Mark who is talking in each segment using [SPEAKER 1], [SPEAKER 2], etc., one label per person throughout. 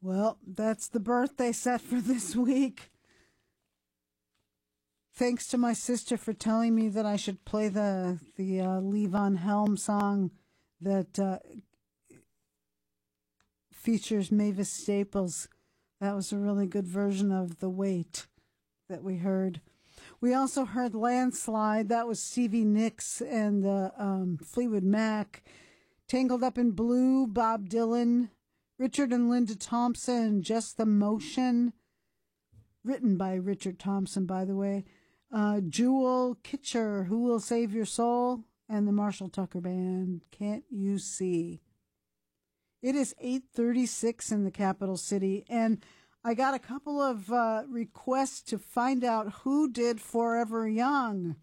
[SPEAKER 1] Well, that's the birthday set for this week. Thanks to my sister for telling me that I should play the Levon Helm song that features Mavis Staples. That was a really good version of The Wait that we heard. We also heard Landslide. That was Stevie Nicks and the Fleetwood Mac. Tangled Up in Blue, Bob Dylan. Richard and Linda Thompson, Just the Motion. Written by Richard Thompson, by the way. Jewel Kitcher, Who Will Save Your Soul? And the Marshall Tucker Band, Can't You See? It is 8:36 in the capital city, and I got a couple of requests to find out who did Forever Young.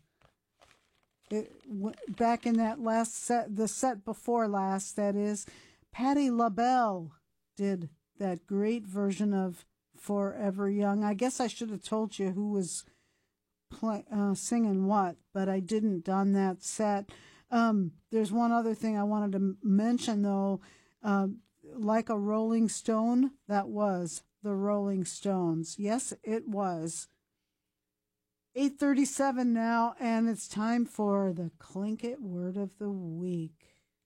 [SPEAKER 1] Back in that last set, the set before last, that is, Patti LaBelle did that great version of Forever Young. I guess I should have told you who was singing what, but I didn't on that set. There's one other thing I wanted to mention, though. Like a Rolling Stone, that was the Rolling Stones. Yes, it was. 8:37 now, and it's time for the Tlingit Word of the Week.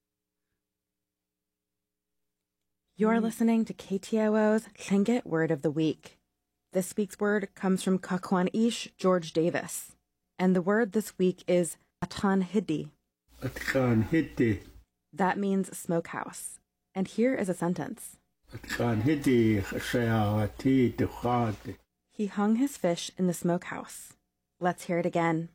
[SPEAKER 2] You're listening to KTOO's Tlingit Word of the Week. This week's word comes from Kakwan-ish George Davis, and the word this week is Atanhidi.
[SPEAKER 3] Atanhidi.
[SPEAKER 2] That means smokehouse. And here is a sentence. He hung his fish in the smokehouse. Let's hear it again.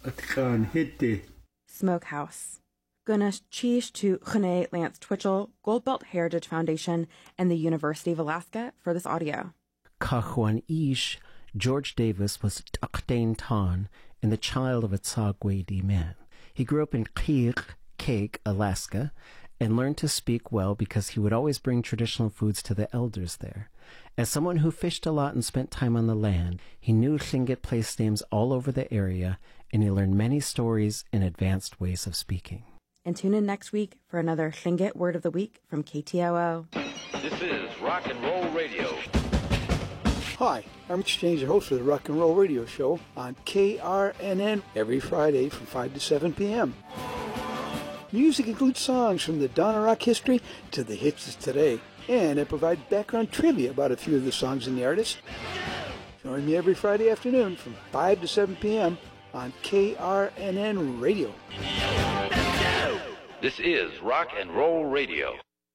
[SPEAKER 2] Smokehouse. Gunash Chish to Chene Lance Twitchell, Goldbelt Heritage Foundation, and the University of Alaska for this audio.
[SPEAKER 4] Kakwan-ish George Davis was Takdain Tan and the child of a Tsagwedi man. He grew up in Kake, Alaska, and learned to speak well because he would always bring traditional foods to the elders there. As someone who fished a lot and spent time on the land, he knew Tlingit place names all over the area, and he learned many stories and advanced ways of speaking.
[SPEAKER 2] And tune in next week for another Tlingit Word of the Week from KTOO.
[SPEAKER 5] This is Rock and Roll Radio.
[SPEAKER 6] Hi, I'm Exchange, the host of the Rock and Roll Radio Show on KRNN every Friday from 5 to 7 p.m. Music includes songs from the dawn of rock history to the hits of today, and I provide background trivia about a few of the songs and the artists. Join me every Friday afternoon from 5 to 7 p.m. on KRNN Radio.
[SPEAKER 5] This is Rock and Roll Radio.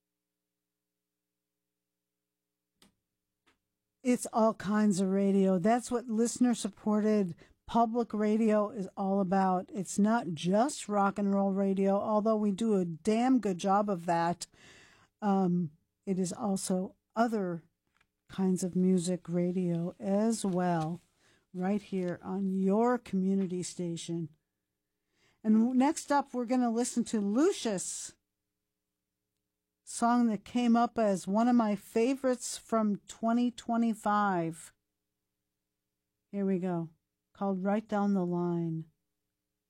[SPEAKER 1] It's all kinds of radio. That's what listener-supported public radio is all about. It's not just rock and roll radio, although we do a damn good job of that. It is also other kinds of music radio as well, right here on your community station. And next up, we're going to listen to Lucius, song that came up as one of my favorites from 2025. Here we go, called Right Down the Line.